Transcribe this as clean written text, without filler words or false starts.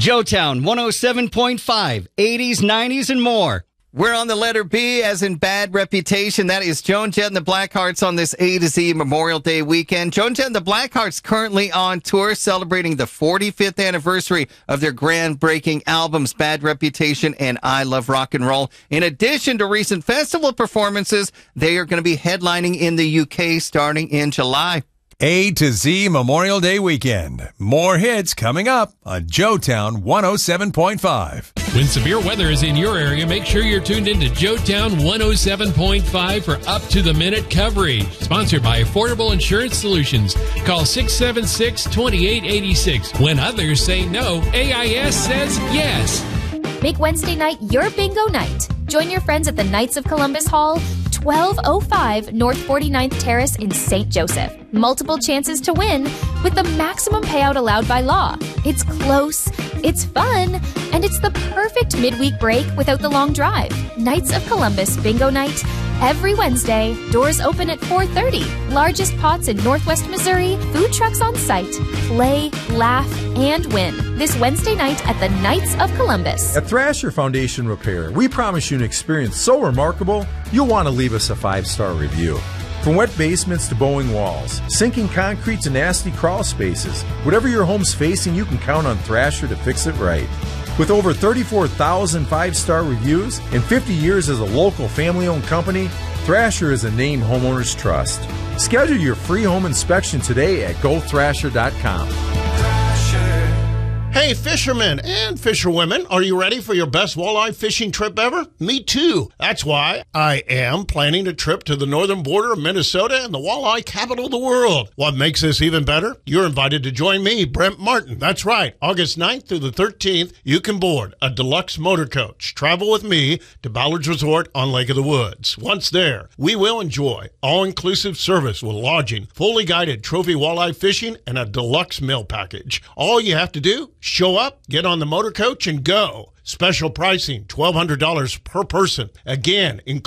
Joetown 107.5, 80s, 90s, and more. We're on the letter B, as in bad reputation. That is Joan Jett and the Blackhearts on this A to Z Memorial Day weekend. Joan Jett and the Blackhearts currently on tour, celebrating the 45th anniversary of their groundbreaking albums, Bad Reputation and I Love Rock and Roll. In addition to recent festival performances, they are going to be headlining in the UK starting in July. A to Z Memorial Day weekend. More hits coming up on Joetown 107.5. When severe weather is in your area, make sure you're tuned into Joetown 107.5 for up-to-the-minute coverage. Sponsored by Affordable Insurance Solutions. Call 676-2886. When others say no, AIS says yes. Make Wednesday night your bingo night. Join your friends at the Knights of Columbus Hall, 1205 North 49th Terrace in St. Joseph. Multiple chances to win with the maximum payout allowed by law. It's close, it's fun, and it's the perfect midweek break without the long drive. Knights of Columbus Bingo Night. Every Wednesday, doors open at 4:30. Largest pots in Northwest Missouri, food trucks on site. Play, laugh, and win. This Wednesday night at the Knights of Columbus. At Thrasher Foundation Repair, we promise you an experience so remarkable, you'll want to leave us a 5-star review. From wet basements to bowing walls, sinking concrete to nasty crawl spaces, whatever your home's facing, you can count on Thrasher to fix it right. With over 34,000 5-star reviews and 50 years as a local family-owned company, Thrasher is a name homeowners trust. Schedule your free home inspection today at gothrasher.com. Hey, fishermen and fisherwomen, are you ready for your best walleye fishing trip ever? Me too. That's why I am planning a trip to the northern border of Minnesota and the walleye capital of the world. What makes this even better? You're invited to join me, Brent Martin. That's right. August 9th through the 13th, you can board a deluxe motor coach. Travel with me to Ballard's Resort on Lake of the Woods. Once there, we will enjoy all-inclusive service with lodging, fully guided trophy walleye fishing, and a deluxe meal package. All you have to do, show up, get on the motor coach, and go. Special pricing, $1,200 per person. Again,